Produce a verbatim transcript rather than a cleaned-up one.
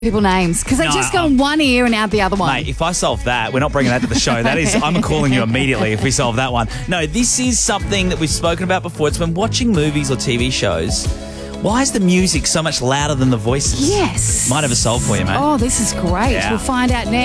people names because they No, just go I'm- in one ear and out the other one. Mate, if I solve that, we're not bringing that to the show. That is, I'm calling you immediately if we solve that one. No, this is something that we've spoken about before. It's when watching movies or T V shows, why is the music so much louder than the voices? Yes. Might have a solve for you, mate. Oh, this is great. Yeah. We'll find out next.